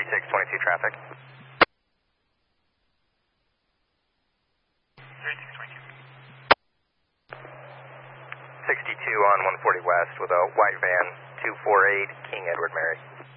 3622 traffic. 62 on 140 West with a white van, 248 King Edward Mary.